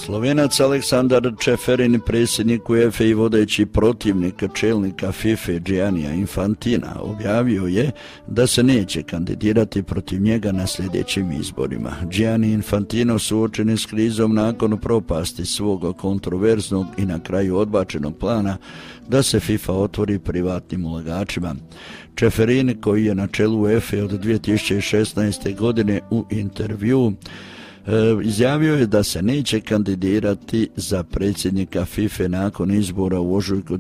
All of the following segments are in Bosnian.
Slovenac Aleksandar Čeferin, predsjednik UEFA i vodeći protivnik čelnika FIFA Giannija Infantina, objavio je da se neće kandidirati protiv njega na sljedećim izborima. Gianni Infantino suočen je s krizom nakon propasti svog kontroverznog i na kraju odbačenog plana da se FIFA otvori privatnim ulagačima. Čeferin, koji je na čelu UEFA od 2016. godine, u intervju izjavio je da se neće kandidirati za predsjednika FIFA nakon izbora u ožujku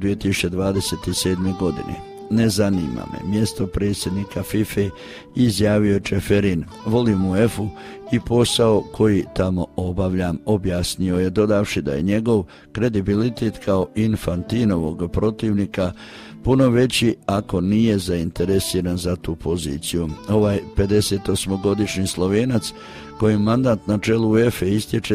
2027. godine. Ne zanima me mjesto predsjednika FIFA, izjavio je Čeferin. Volim UEFA i posao koji tamo obavljam, objasnio je, dodavši da je njegov kredibilitet kao Infantinovog protivnika puno veći ako nije zainteresiran za tu poziciju. Ovaj 58-godišnji Slovenac, koji mandat na čelu UEFA istječe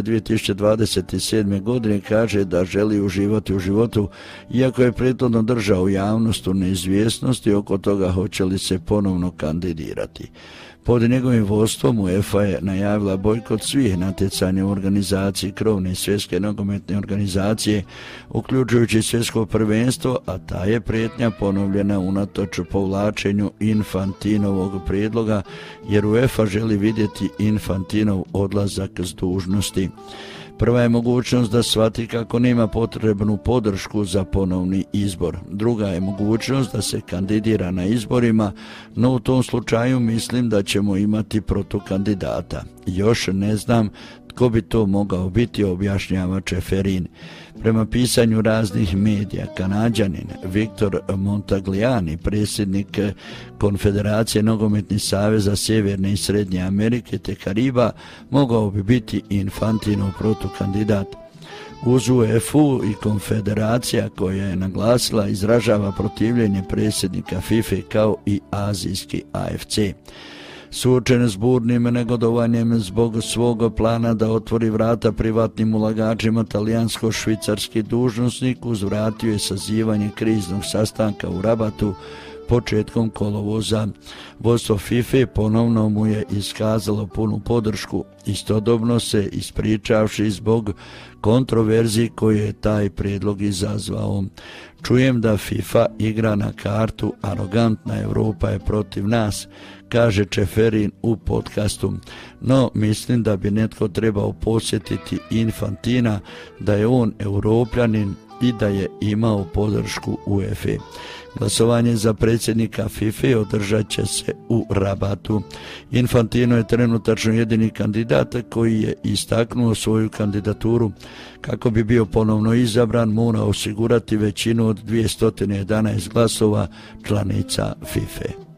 2027. godine, kaže da želi uživati u životu, iako je prethodno držao javnost u neizvjesnosti oko toga hoće li se ponovno kandidirati. Pod njegovim vodstvom UEFA je najavila bojkot svih natjecanja u organizaciji krovne svjetske nogometne organizacije, uključujući svjetsko prvenstvo, a ta je prijetnja ponovljena unatoč povlačenju Infantinovog prijedloga, jer UEFA želi vidjeti Infantinov odlazak s dužnosti. Prva je mogućnost da shvati kako nema potrebnu podršku za ponovni izbor. Druga je mogućnost da se kandidira na izborima, no u tom slučaju mislim da ćemo imati protukandidata. Još ne znam tko bi to mogao biti, objašnjava Čeferin. Prema pisanju raznih medija, Kanađanin Viktor Montagliani, predsjednik Konfederacije nogometnih saveza Sjeverne i Srednje Amerike te Kariba, mogao bi biti Infantinov protukandidat. Uz UEFA i Konfederacija, koja je naglasila, izražava protivljenje predsjednika FIFA kao i azijski AFC. Suočen s burnim negodovanjem zbog svog plana da otvori vrata privatnim ulagačima, talijansko-švicarski dužnosnik uzvratio je sazivanje kriznog sastanka u Rabatu početkom kolovoza. Vodstvo FIFA ponovno mu je iskazalo punu podršku, istodobno se ispričavši zbog kontroverziji koje je taj prijedlog izazvao. Čujem da FIFA igra na kartu arogantna Europa je protiv nas, kaže Čeferin u podcastu, no mislim da bi netko trebao posjetiti Infantina, da je on Europljanin i da je imao podršku UEFA. Glasovanje za predsjednika FIFA održat će se u Rabatu. Infantino je trenutačno jedini kandidat koji je istaknuo svoju kandidaturu. Kako bi bio ponovno izabran, mora osigurati većinu od 211 glasova članica FIFA.